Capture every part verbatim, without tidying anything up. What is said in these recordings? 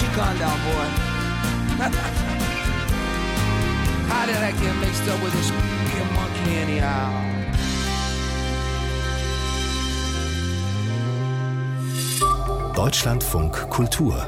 you calm down, boy? How did I get mixed up with this f***ing monkey anyhow? Deutschlandfunk Kultur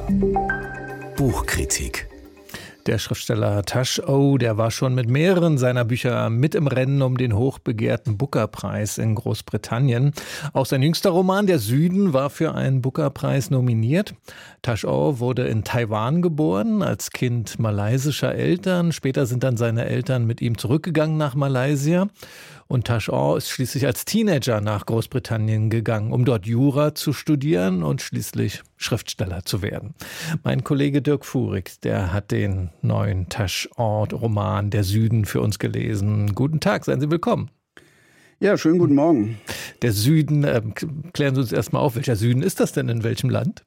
Buchkritik. Der Schriftsteller Tash O, der war schon mit mehreren seiner Bücher mit im Rennen um den hochbegehrten Booker-Preis in Großbritannien. Auch sein jüngster Roman Der Süden war für einen Booker-Preis nominiert. Tash O wurde in Taiwan geboren, als Kind malaysischer Eltern. Später sind dann seine Eltern mit ihm zurückgegangen nach Malaysia. Und Tash O ist schließlich als Teenager nach Großbritannien gegangen, um dort Jura zu studieren und schließlich Schriftsteller zu werden. Mein Kollege Dirk Fuhrig, der hat den neuen Tash O-Roman Der Süden für uns gelesen. Guten Tag, seien Sie willkommen. Ja, schönen guten Morgen. Der Süden, äh, klären Sie uns erstmal auf, welcher Süden ist das denn, in welchem Land?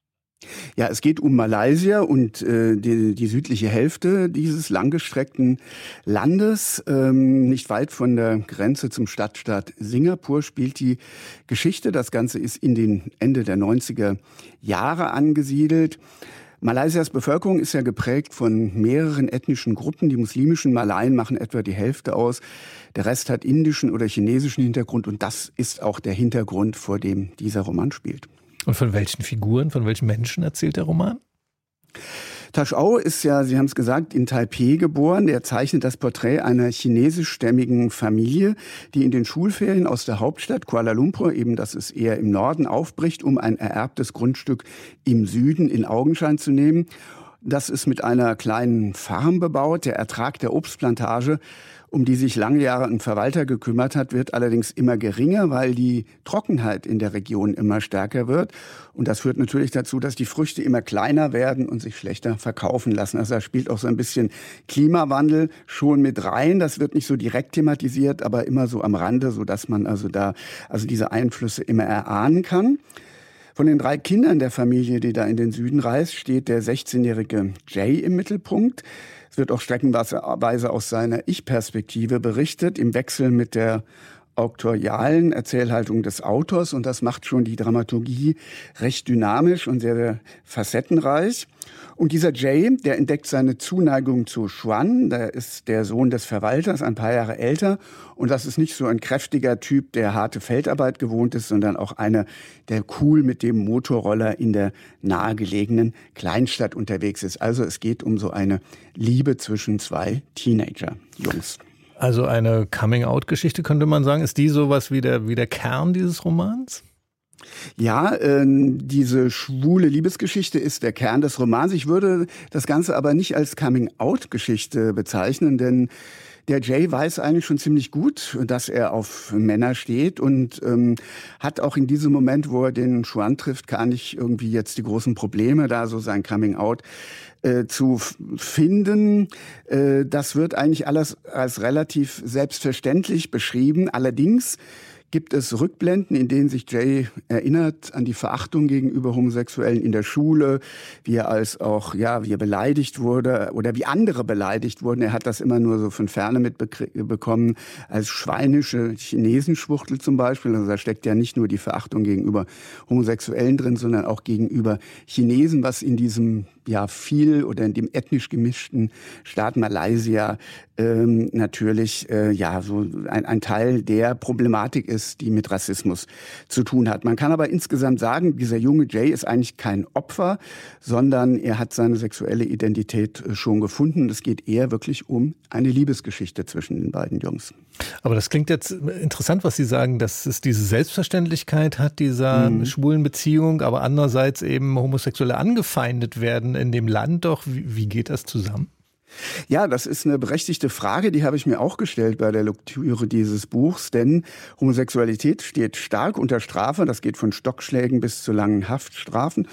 Ja, es geht um Malaysia und äh, die, die südliche Hälfte dieses langgestreckten Landes. Ähm, nicht weit von der Grenze zum Stadtstaat Singapur spielt die Geschichte. Das Ganze ist in den Ende der neunziger Jahre angesiedelt. Malaysias Bevölkerung ist ja geprägt von mehreren ethnischen Gruppen. Die muslimischen Malaien machen etwa die Hälfte aus. Der Rest hat indischen oder chinesischen Hintergrund. Und das ist auch der Hintergrund, vor dem dieser Roman spielt. Und von welchen Figuren, von welchen Menschen erzählt der Roman? Tash O ist ja, Sie haben es gesagt, in Taipei geboren. Er zeichnet das Porträt einer chinesischstämmigen Familie, die in den Schulferien aus der Hauptstadt Kuala Lumpur, eben das ist eher im Norden, aufbricht, um ein ererbtes Grundstück im Süden in Augenschein zu nehmen. Das ist mit einer kleinen Farm bebaut. Der Ertrag der Obstplantage, um die sich lange Jahre ein Verwalter gekümmert hat, wird allerdings immer geringer, weil die Trockenheit in der Region immer stärker wird. Und das führt natürlich dazu, dass die Früchte immer kleiner werden und sich schlechter verkaufen lassen. Also da spielt auch so ein bisschen Klimawandel schon mit rein. Das wird nicht so direkt thematisiert, aber immer so am Rande, sodass man also da also diese Einflüsse immer erahnen kann. Von den drei Kindern der Familie, die da in den Süden reist, steht der sechzehnjährige Jay im Mittelpunkt. Es wird auch streckenweise aus seiner Ich-Perspektive berichtet, im Wechsel mit der auktorialen Erzählhaltung des Autors. Und das macht schon die Dramaturgie recht dynamisch und sehr, sehr facettenreich. Und dieser Jay, der entdeckt seine Zuneigung zu Xuan, der ist der Sohn des Verwalters, ein paar Jahre älter. Und das ist nicht so ein kräftiger Typ, der harte Feldarbeit gewohnt ist, sondern auch einer, der cool mit dem Motorroller in der nahegelegenen Kleinstadt unterwegs ist. Also es geht um so eine Liebe zwischen zwei Teenager-Jungs. Also eine Coming-out-Geschichte, könnte man sagen. Ist die sowas wie der, wie der Kern dieses Romans? Ja, äh, diese schwule Liebesgeschichte ist der Kern des Romans. Ich würde das Ganze aber nicht als Coming-out-Geschichte bezeichnen, denn der Jay weiß eigentlich schon ziemlich gut, dass er auf Männer steht und ähm, hat auch in diesem Moment, wo er den Xuan trifft, gar nicht irgendwie jetzt die großen Probleme, da so sein Coming-out äh, zu f- finden. Äh, das wird eigentlich alles als relativ selbstverständlich beschrieben. Allerdings gibt es Rückblenden, in denen sich Jay erinnert an die Verachtung gegenüber Homosexuellen in der Schule, wie er als auch, ja, wie er beleidigt wurde oder wie andere beleidigt wurden. Er hat das immer nur so von Ferne mitbekommen, als schweinische Chinesenschwuchtel zum Beispiel. Also da steckt ja nicht nur die Verachtung gegenüber Homosexuellen drin, sondern auch gegenüber Chinesen, was in diesem ja viel oder in dem ethnisch gemischten Staat Malaysia ähm, natürlich äh, ja so ein, ein Teil der Problematik ist, die mit Rassismus zu tun hat. Man kann aber insgesamt sagen, dieser junge Jay ist eigentlich kein Opfer, sondern er hat seine sexuelle Identität schon gefunden. Es geht eher wirklich um eine Liebesgeschichte zwischen den beiden Jungs. Aber das klingt jetzt interessant, was Sie sagen, dass es diese Selbstverständlichkeit hat, dieser mhm. schwulen Beziehung, aber andererseits eben Homosexuelle angefeindet werden in dem Land. Doch wie, wie geht das zusammen? Ja, das ist eine berechtigte Frage, die habe ich mir auch gestellt bei der Lektüre dieses Buchs, denn Homosexualität steht stark unter Strafe, das geht von Stockschlägen bis zu langen Haftstrafen